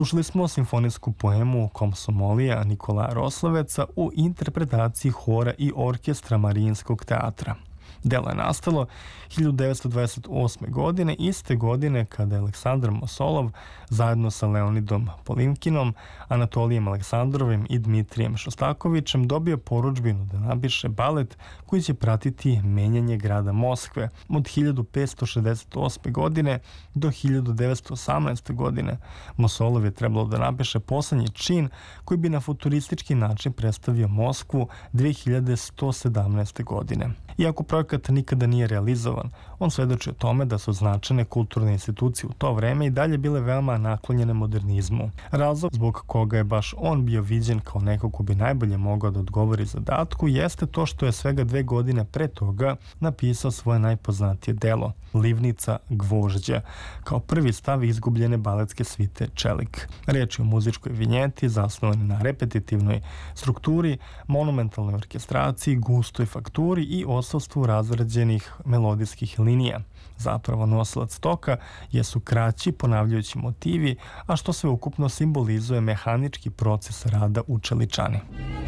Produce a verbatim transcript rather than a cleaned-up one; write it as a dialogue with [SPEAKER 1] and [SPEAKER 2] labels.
[SPEAKER 1] Slušali smo simfonijsku poemu Komsomolija Nikolaja Rosloveca u interpretaciji hora i orkestra Marijinskog teatra. Delo je nastalo hiljadu devetsto dvadeset osme. godine, iste godine kada je Aleksandar Mosolov zajedno sa Leonidom Polimkinom, Anatolijem Aleksandrovim i Dmitrijem Šostakovićem dobio porudžbinu da napiše balet koji će pratiti menjanje grada Moskve od hiljadu petsto šezdeset osme. godine do hiljadu devetsto osamnaeste. godine. Mosolov je trebalo da napiše poslednji čin koji bi na futuristički način predstavio Moskvu dve hiljade sto sedamnaeste. godine. Iako projekat nikada nije realizovan, on svedoči o tome da su značajne kulturne institucije u to vreme i dalje bile veoma naklonjene modernizmu. Razlog zbog koga je baš on bio viđen kao neko ko bi najbolje mogao da odgovori zadatku jeste to što je svega dve godine pre toga napisao svoje najpoznatije delo, Livnica gvožđa, kao prvi stav izgubljene baletske svite Čelik. Reč je o muzičkoj vinjeti zasnovanoj na repetitivnoj strukturi, monumentalnoj orkestraciji, gustoj fakturi i osovstvu razrađenih melodijskih linija. Zapravo nosilac toka jesu kraći ponavljajući motivi, a što sve ukupno simbolizuje mehanički proces rada u čeličani.